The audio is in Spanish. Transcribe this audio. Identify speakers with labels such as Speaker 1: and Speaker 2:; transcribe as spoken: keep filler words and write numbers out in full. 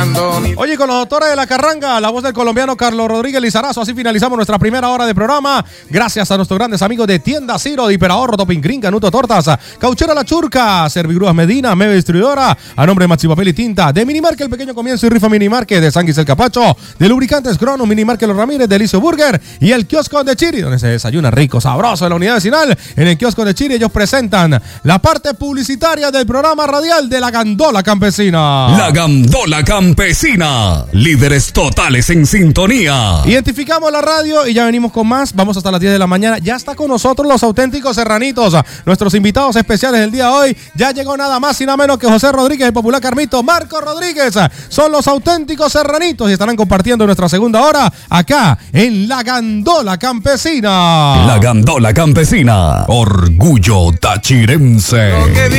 Speaker 1: buscando.
Speaker 2: Oye, con los doctores de la Carranga, la voz del colombiano Carlos Rodríguez Lizarazo, así finalizamos nuestra primera hora de programa. Gracias a nuestros grandes amigos de Tienda Ciro, de Hiperahorro, Topin Green, Canuto Tortas, Cauchera La Churca, Servigrúas Medina, Meve Distribuidora, a nombre de Maxi Papel y Tinta, de Minimarque El Pequeño Comienzo y Rifa Minimarque, de Sanguis El Capacho, de Lubricantes Crono, Minimarque Los Ramírez, de Licio Burger y el kiosco de Chiri, donde se desayuna rico, sabroso de la unidad vecinal. En el kiosco de Chiri ellos presentan la parte publicitaria del programa radial de La Gandola Campesina.
Speaker 3: La Gandola Campesina, líderes totales en sintonía.
Speaker 2: Identificamos la radio y ya venimos con más. Vamos hasta las diez de la mañana. Ya está con nosotros los auténticos serranitos, nuestros invitados especiales del día de hoy. Ya llegó nada más y nada menos que José Rodríguez, el popular Carmito, Marco Rodríguez. Son los auténticos serranitos y estarán compartiendo nuestra segunda hora acá en La Gandola Campesina.
Speaker 3: La Gandola Campesina, orgullo tachirense.